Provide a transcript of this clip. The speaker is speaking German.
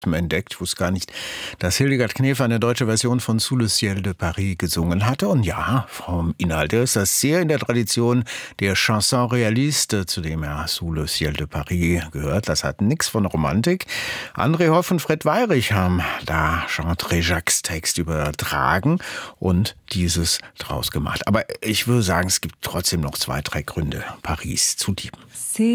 entdeckt. Ich wusste gar nicht, dass Hildegard Knef eine deutsche Version von Sous le ciel de Paris gesungen hatte. Und ja, vom Inhalt her ist das sehr in der Tradition der Chanson réaliste, zu dem ja Sous le ciel de Paris gehört. Das hat nichts von Romantik. André Hoff und Fred Weyrich haben da Jean Tréjac's Text übertragen und dieses draus gemacht. Aber ich würde sagen, es gibt trotzdem noch 2, 3 Gründe, Paris zu lieben.